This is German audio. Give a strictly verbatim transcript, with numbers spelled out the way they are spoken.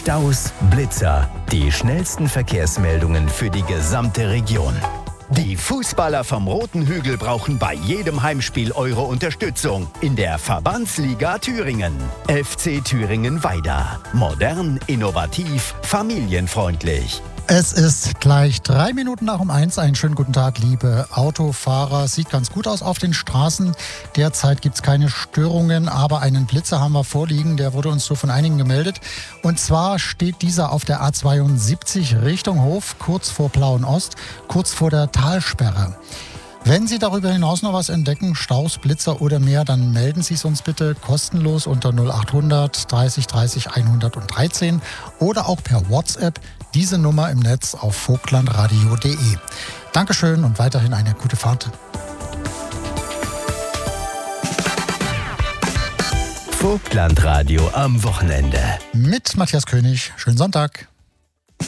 Staus, Blitzer, die schnellsten Verkehrsmeldungen für die gesamte Region. Die Fußballer vom Roten Hügel brauchen bei jedem Heimspiel eure Unterstützung in der Verbandsliga Thüringen. F C Thüringen-Weida. Modern, innovativ, familienfreundlich. Es ist gleich drei Minuten nach um eins. Einen schönen guten Tag, liebe Autofahrer. Sieht ganz gut aus auf den Straßen. Derzeit gibt es keine Störungen, aber einen Blitzer haben wir vorliegen. Der wurde uns so von einigen gemeldet. Und zwar steht dieser auf der A zweiundsiebzig Richtung Hof, kurz vor Plauen Ost, kurz vor der Talsperre. Wenn Sie darüber hinaus noch was entdecken, Staus, Blitzer oder mehr, dann melden Sie es uns bitte kostenlos unter null achthundert dreißig dreißig hundertdreizehn oder auch per WhatsApp. Diese Nummer im Netz auf vogtlandradio punkt de. Dankeschön und weiterhin eine gute Fahrt. Vogtlandradio am Wochenende. Mit Matthias König. Schönen Sonntag.